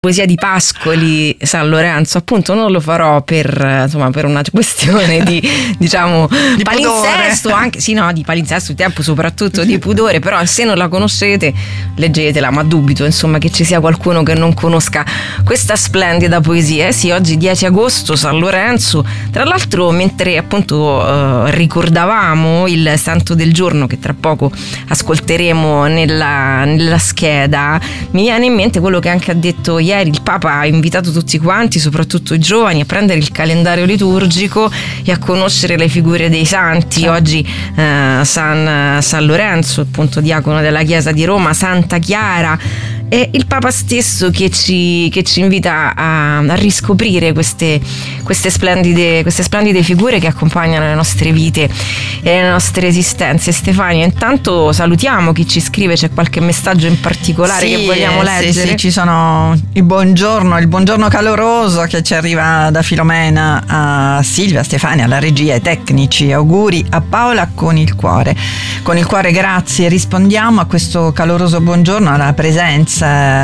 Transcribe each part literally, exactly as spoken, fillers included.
Poesia di Pascoli, San Lorenzo, appunto non lo farò per, insomma, per una questione di, diciamo, di palinsesto, pudore. Anche, sì no, di palinsesto, di tempo, soprattutto di pudore, però se non la conoscete leggetela, ma dubito insomma che ci sia qualcuno che non conosca questa splendida poesia. Eh sì, oggi dieci agosto, San Lorenzo, tra l'altro mentre appunto eh, ricordavamo il santo del giorno che tra poco ascolteremo nella, nella scheda, mi viene in mente quello che anche ha detto ieri il Papa. Ha invitato tutti quanti, soprattutto i giovani, a prendere il calendario liturgico e a conoscere le figure dei santi. Oggi eh, San, San Lorenzo, appunto diacono della Chiesa di Roma, Santa Chiara. È il Papa stesso che ci, che ci invita a, a riscoprire queste, queste, splendide, queste splendide figure che accompagnano le nostre vite e le nostre esistenze. Stefania, intanto salutiamo chi ci scrive, c'è qualche messaggio in particolare sì, che vogliamo leggere? Sì, sì, ci sono il buongiorno, il buongiorno caloroso che ci arriva da Filomena a Silvia, Stefania, alla regia, ai tecnici. Auguri a Paola con il cuore. Con il cuore grazie, rispondiamo a questo caloroso buongiorno, alla presenza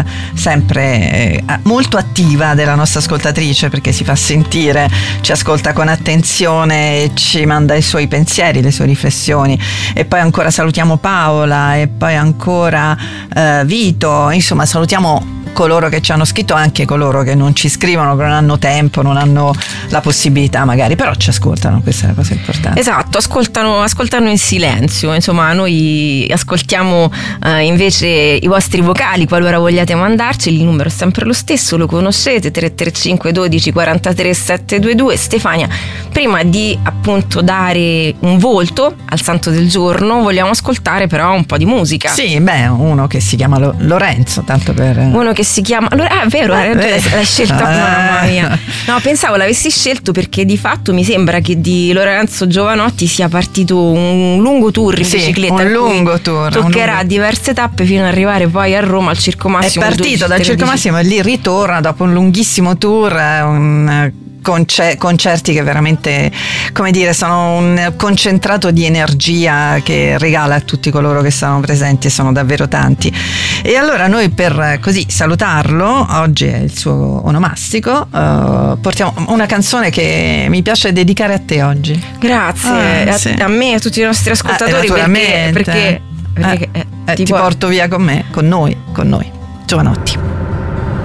sempre molto attiva della nostra ascoltatrice, perché si fa sentire, ci ascolta con attenzione e ci manda i suoi pensieri, le sue riflessioni. E poi ancora salutiamo Paola e poi ancora eh, Vito, insomma salutiamo coloro che ci hanno scritto, anche coloro che non ci scrivono, che non hanno tempo, non hanno la possibilità magari, però ci ascoltano, questa è la cosa importante. Esatto, ascoltano, ascoltano in silenzio, insomma noi ascoltiamo eh, invece i vostri vocali, qualora vogliate mandarci, il numero è sempre lo stesso, lo conoscete, tre tre cinque dodici quarantatré settecentoventidue. Stefania, prima di appunto dare un volto al santo del giorno vogliamo ascoltare però un po' di musica. Sì, beh, uno che si chiama Lo- Lorenzo, tanto per... Uno che si chiama allora, ah, è vero, hai ragione, l'hai scelto, Ah. mamma mia. No, pensavo l'avessi scelto perché di fatto mi sembra che di Lorenzo Giovanotti sia partito un lungo tour in Sì, bicicletta, un in cui lungo tour, un toccherà lungo- diverse tappe fino ad arrivare poi a Roma al Circo Massimo. È partito dal Circo Massimo e lì ritorna dopo un lunghissimo tour, eh, un conce- concerti che veramente, come dire, sono un concentrato di energia che regala a tutti coloro che sono presenti, e sono davvero tanti. E allora noi, per così salutarlo, oggi è il suo onomastico, eh, portiamo una canzone che mi piace dedicare a te oggi. Grazie, Ah, a, sì. a me e a tutti i nostri ascoltatori, Ah, perché, naturalmente. perché, perché Eh, eh, eh, ti ti por- porto via con me, con noi, con noi. Giovanotti.